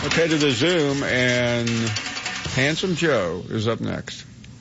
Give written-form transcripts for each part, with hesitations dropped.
Okay, to the Zoom, and Handsome Joe is up next.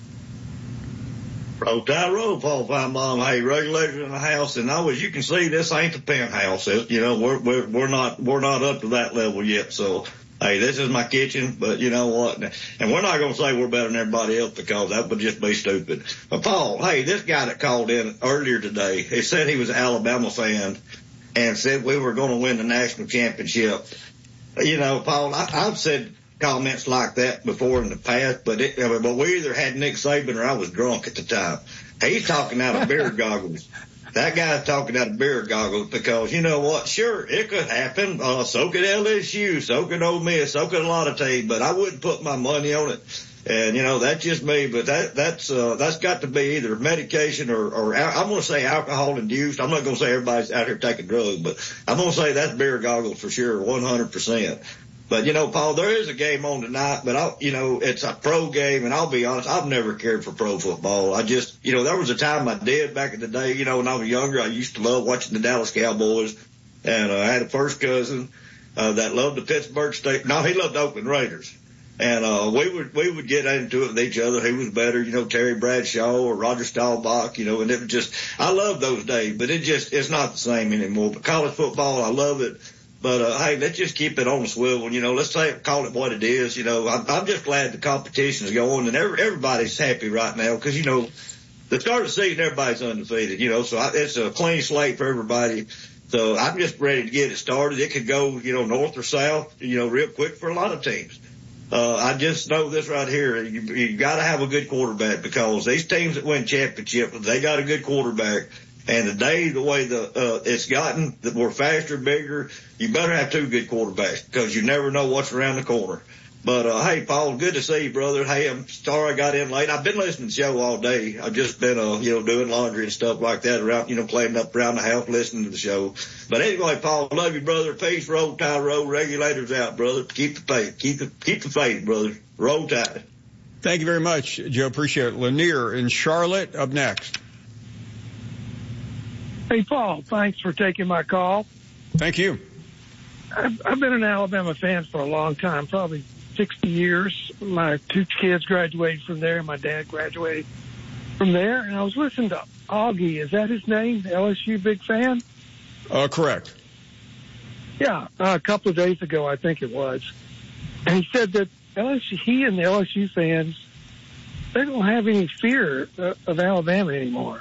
Roll Tide, roll, Paul Fine Mom. Hey, regulators in the house, and as you can see, this ain't the penthouse. You know, we're not up to that level yet. So, hey, this is my kitchen, but you know what? And we're not going to say we're better than everybody else because that would just be stupid. But Paul, hey, this guy that called in earlier today, he said he was an Alabama fan and said we were going to win the national championship. You know, Paul, I've said comments like that before in the past, but we either had Nick Saban or I was drunk at the time. He's talking out of beer goggles. That guy's talking out of beer goggles because, you know what, sure, it could happen. So could LSU, so could Ole Miss, so could a lot of teams, but I wouldn't put my money on it. And, you know, that's just me, but that's got to be either medication or I'm going to say alcohol induced. I'm not going to say everybody's out here taking drugs, but I'm going to say that's beer goggles for sure, 100%. But, you know, Paul, there is a game on tonight, but it's a pro game, and I'll be honest, I've never cared for pro football. I just, you know, there was a time I did back in the day, you know, when I was younger, I used to love watching the Dallas Cowboys, and I had a first cousin that loved the Pittsburgh State. No, he loved the Oakland Raiders. And we would get into it with each other. Who was better, you know, Terry Bradshaw or Roger Staubach, you know, and it was just, I love those days, but it's not the same anymore. But college football, I love it. But, hey, let's just keep it on the swivel. You know, let's call it what it is. You know, I'm just glad the competition is going and everybody's happy right now because, you know, the start of the season, everybody's undefeated, you know, so it's a clean slate for everybody. So I'm just ready to get it started. It could go, you know, north or south, you know, real quick for a lot of teams. I just know this right here. You got to have a good quarterback because these teams that win championship, they got a good quarterback. And the way it's gotten, that we're faster, bigger, you better have two good quarterbacks because you never know what's around the corner. But, hey, Paul, good to see you, brother. Hey, I'm sorry I got in late. I've been listening to the show all day. I've just been, you know, doing laundry and stuff like that around, you know, cleaning up around the house, listening to the show. But anyway, Paul, love you, brother. Peace, roll tide, roll regulators out, brother. Keep the faith. Keep the faith, brother. Roll tide. Thank you very much, Joe. Appreciate it. Lanier in Charlotte up next. Hey, Paul, thanks for taking my call. Thank you. I've been an Alabama fan for a long time, probably 60 years. My two kids graduated from there. My dad graduated from there. And I was listening to Augie. Is that his name? LSU big fan? Correct. Yeah, a couple of days ago, I think it was. And he said that he and the LSU fans, they don't have any fear of Alabama anymore.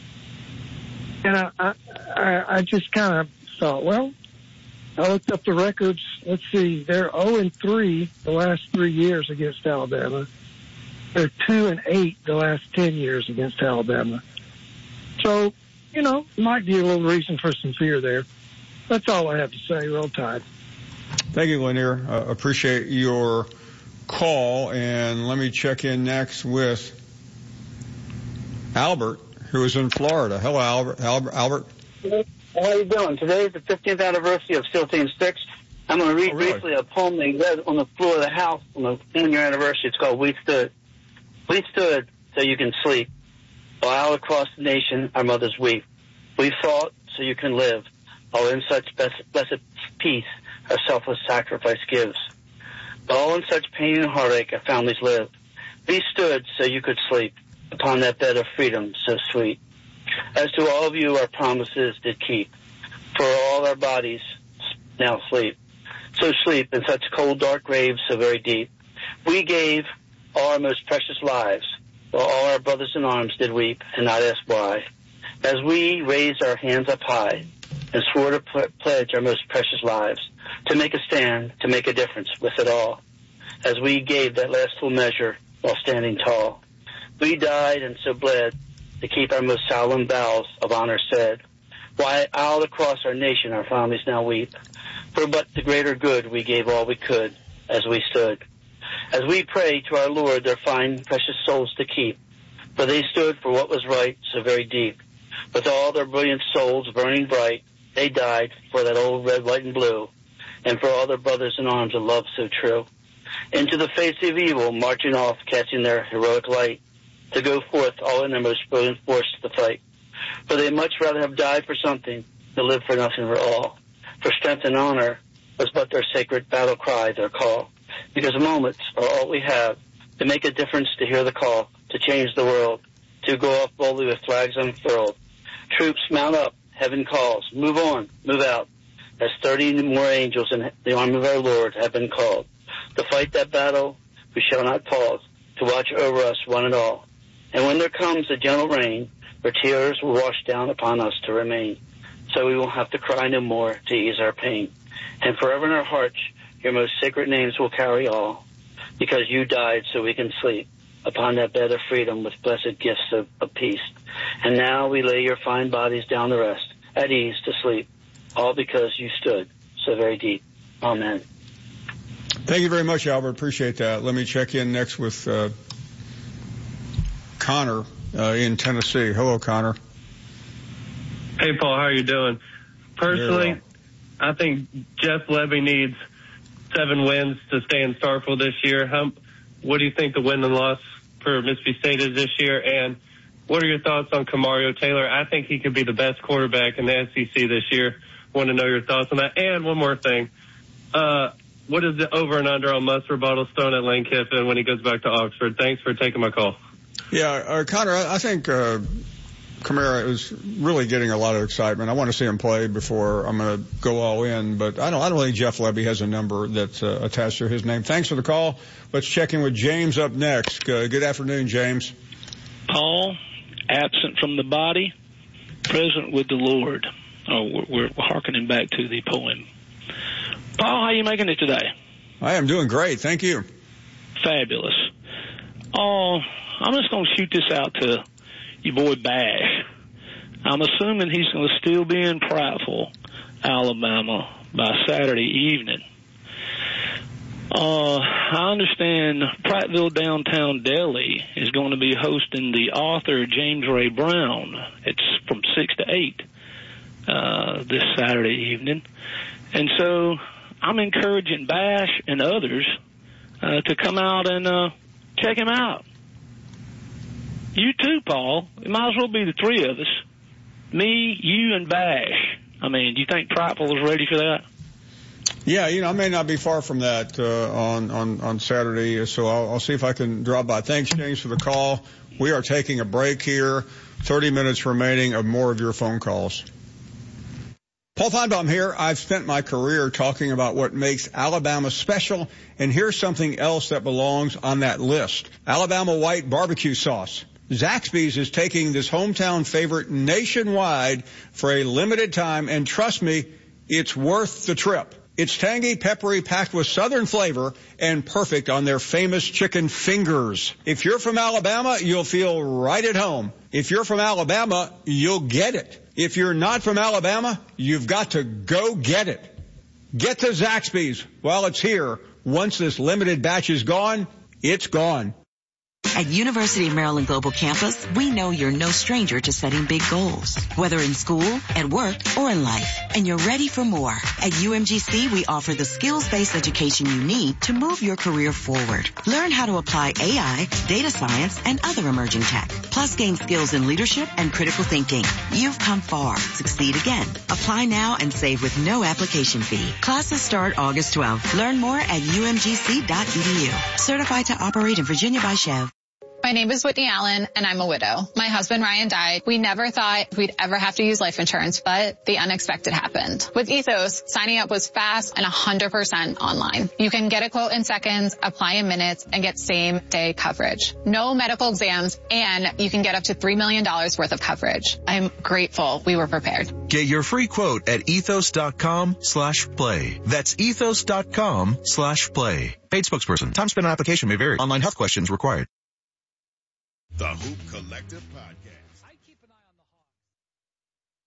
And I just kind of thought, well, I looked up the records. Let's see. They're 0-3 the last 3 years against Alabama. They're 2-8 the last 10 years against Alabama. So, you know, might be a little reason for some fear there. That's all I have to say. Roll Tide. Thank you, Lanier. Appreciate your call. And let me check in next with Albert, who is in Florida. Hello, Albert. Albert. How you doing? Today is the 15th anniversary of SEAL Team 6. I'm going to read briefly a poem they read on the floor of the house on the 10-year anniversary. It's called We Stood. We stood so you can sleep, while all across the nation our mothers weep. We fought so you can live, while in such blessed peace our selfless sacrifice gives. But all in such pain and heartache our families live. We stood so you could sleep upon that bed of freedom so sweet. As to all of you our promises did keep, for all our bodies now sleep. So sleep in such cold dark graves so very deep. We gave all our most precious lives, while all our brothers in arms did weep and not ask why. As we raised our hands up high and swore to pledge our most precious lives, to make a stand, to make a difference with it all. As we gave that last full measure while standing tall. We died and so bled to keep our most solemn vows of honor said. Why, all across our nation our families now weep. For but the greater good we gave all we could as we stood. As we pray to our Lord their fine, precious souls to keep. For they stood for what was right so very deep. With all their brilliant souls burning bright, they died for that old red, white, and blue. And for all their brothers in arms of love so true. Into the face of evil, marching off, catching their heroic light. To go forth all in their most brilliant force to the fight. For they much rather have died for something than live for nothing for all. For strength and honor, was but their sacred battle cry, their call. Because moments are all we have to make a difference, to hear the call, to change the world, to go off boldly with flags unfurled. Troops, mount up, heaven calls, move on, move out, as 30 more angels in the army of our Lord have been called. To fight that battle, we shall not pause, to watch over us one and all. And when there comes a gentle rain, where tears will wash down upon us to remain, so we won't have to cry no more to ease our pain. And forever in our hearts, your most sacred names will carry all, because you died so we can sleep upon that bed of freedom with blessed gifts of peace. And now we lay your fine bodies down to rest, at ease to sleep, all because you stood so very deep. Amen. Thank you very much, Albert. Appreciate that. Let me check in next with Connor in Tennessee. Hello, Connor. Hey, Paul. How are you doing? Personally, I think Jeff Levy needs 7 wins to stay in Starkville this year. What do you think the win and loss for Mississippi State is this year? And what are your thoughts on Kamario Taylor? I think he could be the best quarterback in the SEC this year. Want to know your thoughts on that. And one more thing. What is the over and under on mustard bottle Stone at Lane Kiffin when he goes back to Oxford? Thanks for taking my call. Yeah, Connor, I think Kamara is really getting a lot of excitement. I want to see him play before I'm going to go all in, but I don't think Jeff Levy has a number that's attached to his name. Thanks for the call. Let's check in with James up next. Good afternoon, James. Paul, absent from the body, present with the Lord. Oh, we're hearkening back to the poem. Paul, how you making it today? I am doing great. Thank you. Fabulous. Oh, I'm just going to shoot this out to your boy Bash. I'm assuming he's going to still be in Prattville, Alabama by Saturday evening. I understand Prattville Downtown Deli is going to be hosting the author James Ray Brown. It's from 6 to 8 this Saturday evening. And so I'm encouraging Bash and others to come out and check him out. You too, Paul. It might as well be the 3 of us. Me, you, and Bash. I mean, do you think Prattville is ready for that? Yeah, I may not be far from that on Saturday, so I'll see if I can drop by. Thanks, James, for the call. We are taking a break here. 30 minutes remaining of more of your phone calls. Paul Feinbaum here. I've spent my career talking about what makes Alabama special, and here's something else that belongs on that list. Alabama white barbecue sauce. Zaxby's is taking this hometown favorite nationwide for a limited time, and trust me, it's worth the trip. It's tangy, peppery, packed with southern flavor, and perfect on their famous chicken fingers. If you're from Alabama, you'll feel right at home. If you're from Alabama, you'll get it. If you're not from Alabama, you've got to go get it. Get to Zaxby's while it's here. Once this limited batch is gone, it's gone. At University of Maryland Global Campus, we know you're no stranger to setting big goals, whether in school, at work, or in life, and you're ready for more. At UMGC, we offer the skills-based education you need to move your career forward. Learn how to apply AI, data science, and other emerging tech, plus gain skills in leadership and critical thinking. You've come far. Succeed again. Apply now and save with no application fee. Classes start August 12th. Learn more at umgc.edu. Certified to operate in Virginia by Chev. My name is Whitney Allen, and I'm a widow. My husband, Ryan, died. We never thought we'd ever have to use life insurance, but the unexpected happened. With Ethos, signing up was fast and 100% online. You can get a quote in seconds, apply in minutes, and get same-day coverage. No medical exams, and you can get up to $3 million worth of coverage. I'm grateful we were prepared. Get your free quote at ethos.com/play. That's ethos.com/play. Paid spokesperson. Time spent on application may vary. Online health questions required. The Hoop Collective Podcast.